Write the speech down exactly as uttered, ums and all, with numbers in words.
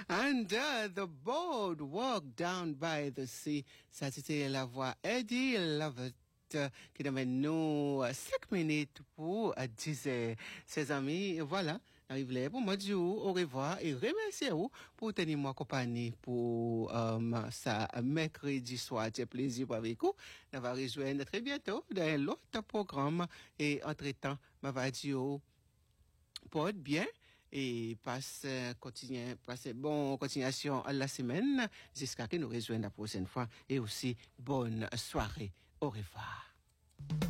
Under the boardwalk down by the sea. Ça, c'était la voix Eddie Lovett qui demande nous cinq minutes pour dix heures. Ses amis, voilà, arrive là pour moi dire au revoir et remercier vous pour tenir moi compagnie pour um, ça mercredi soir. C'est plaisir avec vous. On va rejoindre très bientôt dans l'autre programme et entre-temps, ma va dire porte bien et passe continue passe bon continuation à la semaine jusqu'à que nous rejoignons la prochaine fois et aussi bonne soirée. Au revoir.